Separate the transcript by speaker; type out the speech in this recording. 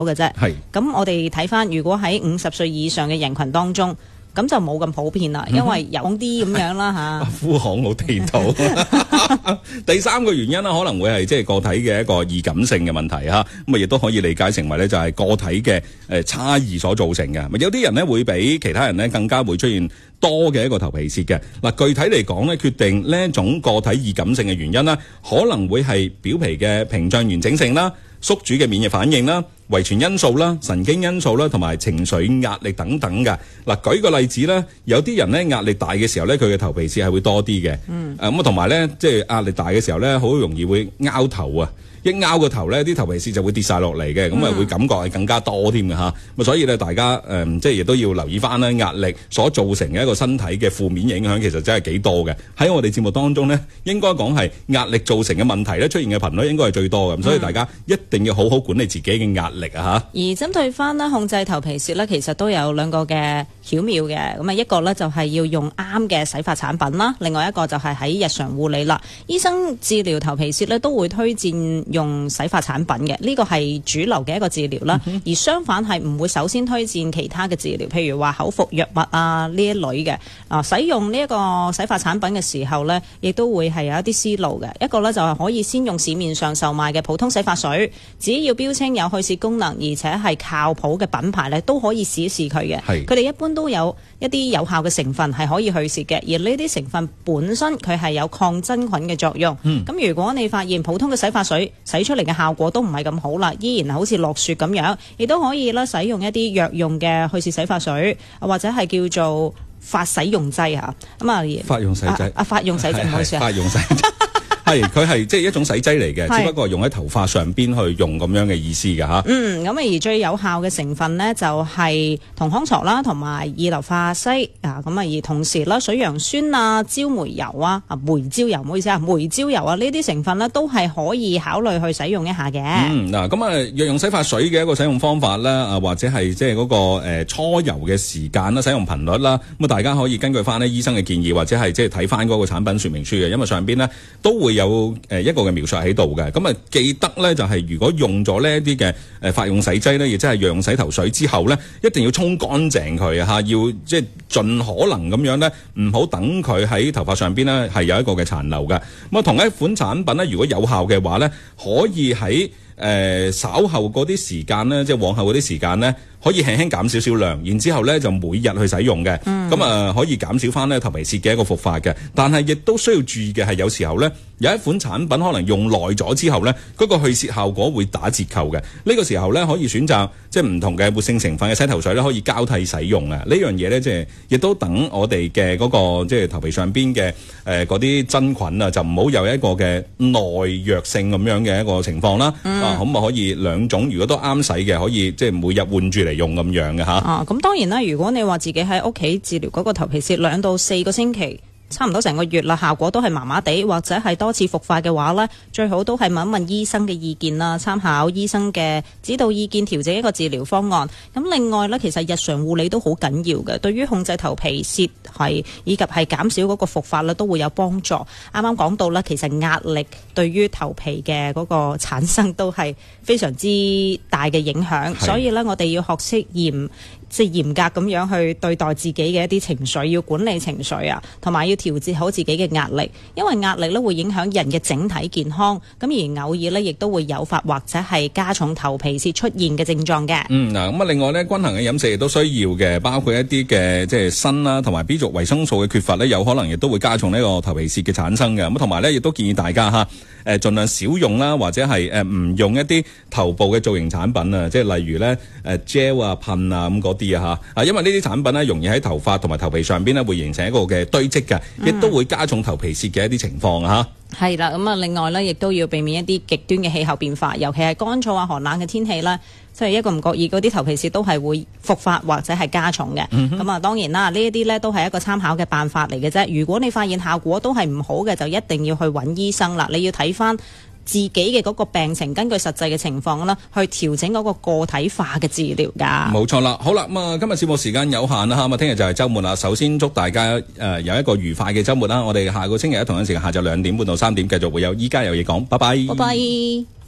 Speaker 1: 嘅啫。
Speaker 2: 係。
Speaker 1: 咁我哋睇翻，如果喺50歲以上嘅人群當中，咁就冇咁普遍啦，因為有啲咁樣啦嚇。
Speaker 2: 呼喊好地道。第三個原因啦，可能會係即係個體嘅一個易感性嘅問題嚇，咁啊亦都可以理解成為咧就係個體嘅差異所造成嘅。有啲人咧會比其他人咧更加會出現多嘅一個頭皮屑嘅。嗱，具體嚟講咧，決定呢一種個體易感性嘅原因啦，可能會係表皮嘅屏障完整性啦、宿主嘅免疫反應啦、遺傳因素啦、神經因素啦，同埋情緒壓力等等嘅。嗱，舉個例子咧，有啲人咧壓力大嘅時候咧，佢嘅頭皮屑係會多啲嘅。咁啊，同埋咧，即係壓力大嘅時候咧，好容易會拗頭啊。一拗個頭咧，啲頭皮屑就會跌晒落嚟嘅，咁啊會感覺係更加多添嘅嚇。咁所以咧，大家即係亦都要留意翻咧，壓力所造成嘅一個身體嘅負面影響，其實真係幾多嘅。喺我哋節目當中咧，應該講係壓力造成嘅問題咧，出現嘅頻率應該係最多嘅。咁所以大家一定要好好管理自己嘅壓力啊嚇。
Speaker 1: 而針對翻咧控制頭皮屑咧，其實都有兩個嘅巧妙嘅。咁啊，一個咧就係要用啱嘅洗髮產品啦，另外一個就係喺日常護理啦。醫生治療頭皮屑咧都會推薦用洗髮產品嘅，呢個係主流嘅一個治療啦。而相反係唔會首先推薦其他嘅治療，譬如話口服藥物啊呢一類嘅。使用呢一個洗髮產品嘅時候呢，亦都會係有一啲思路嘅。一個呢就係可以先用市面上售賣嘅普通洗髮水，只要標稱有去屑功能，而且係靠譜嘅品牌呢，都可以試一試佢嘅。佢哋一般都有一啲有效嘅成分係可以去屑嘅，而呢啲成分本身佢係有抗真菌嘅作用。咁如果你發現普通嘅洗髮水洗出嚟嘅效果都唔係咁好啦，依然好似落雪咁樣，亦都可以啦使用一啲藥用嘅去屑洗髮水，或者係叫做髮洗用劑嚇。咁啊，
Speaker 2: 髮用洗劑
Speaker 1: 髮用洗劑，唔好意思啊，
Speaker 2: 髮用洗劑。係，佢係即係一種洗劑嚟嘅，只不過用喺頭髮上邊去用咁樣嘅意思㗎嚇。
Speaker 1: 咁而最有效嘅成分呢，就係同康草啦，同埋二硫化硒啊。咁而同時啦，水楊酸啊、焦煤油啊、煤焦油，唔好意思啊，煤焦油啊，呢啲成分呢都係可以考慮去使用一下嘅。
Speaker 2: 嗱，咁啊，藥用洗髮水嘅一個使用方法啦，或者係即係嗰個搓油嘅時間啦、使用頻率啦，咁啊，大家可以根據翻呢醫生嘅建議，或者係即係睇翻嗰個產品說明書嘅，因為上邊呢都會有一個嘅描述喺度嘅。咁啊，記得咧就係如果用咗呢一啲嘅髮用洗劑咧，亦即係藥用洗頭水之後咧，一定要沖乾淨佢嚇，要即係盡可能咁樣咧，唔好等佢喺頭髮上邊咧係有一個嘅殘留嘅。咁啊，同一款產品咧，如果有效嘅話咧，可以喺稍後嗰啲時間咧，即係往後嗰啲時間咧，可以輕輕減少少量，然之後咧就每日去使用嘅。咁可以減少翻咧頭皮屑嘅一個復發嘅。但係亦都需要注意嘅係，有時候咧有一款產品可能用耐咗之後咧，嗰個去屑效果會打折扣嘅。呢個時候咧可以選擇即係唔同嘅活性成分嘅洗頭水咧，可以交替使用啊。呢樣嘢咧即係亦都等我哋嘅嗰個即係頭皮上邊嘅嗰啲真菌啊，就唔好有一個嘅耐藥性咁樣嘅一個情況啦。咁啊可以兩種，如果都啱使嘅，可以即係每日換住嚟用咁樣嘅嚇。
Speaker 1: 咁當然啦，如果你話自己喺屋企治療嗰個頭皮屑2到4個星期，差唔多成個月啦，效果都係麻麻地，或者係多次復發嘅話呢，最好都係問一問醫生嘅意見啦，參考醫生嘅指導意見，調整一個治療方案。咁另外呢，其實日常護理都好緊要嘅，對於控制頭皮屑以及係減少嗰個復發呢，都會有幫助。啱啱講到啦，其實壓力對於頭皮嘅嗰個產生都係非常之大嘅影響，所以呢，我哋要學識嚴格咁樣去對待自己嘅一啲情緒，要管理情緒啊，同埋要調節好自己嘅壓力，因為壓力咧會影響人嘅整體健康，咁而偶爾咧亦都會誘發或者係加重頭皮屑出現嘅症狀嘅。
Speaker 2: 咁啊，另外咧，均衡嘅飲食亦都需要嘅，包括一啲嘅即係鋅啦，同埋 B 族維生素嘅缺乏咧，有可能亦都會加重呢個頭皮屑嘅產生嘅。咁同埋咧，亦都建議大家盡量少用啦，或者係唔用一啲頭部嘅造型產品啊，即係例如咧gel 啊、噴啊咁嗰啲啊嚇，因為呢啲產品咧容易喺頭髮同埋頭皮上邊咧會形成一個嘅堆積嘅，亦都會加重頭皮屑嘅一啲情況啊嚇。
Speaker 1: 係啦，咁啊另外咧，亦都要避免一啲極端嘅氣候變化，尤其係乾燥啊、寒冷嘅天氣啦。即係一個唔覺意，嗰啲頭皮屑都係會復發或者係加重嘅。咁當然啦，呢一啲咧都係一個參考嘅辦法嚟嘅啫。如果你發現效果都係唔好嘅，就一定要去揾醫生啦。你要睇翻自己嘅嗰個病情，根據實際嘅情況啦，去調整嗰個個體化嘅治療㗎。
Speaker 2: 冇錯啦，好啦，咁今日節目時間有限啦嚇，咁聽日就係週末啦。首先祝大家有一個愉快嘅週末啦。我哋下個星期一同一時間下晝2點半到3點繼續會有依家有嘢講，拜拜。
Speaker 1: 拜拜。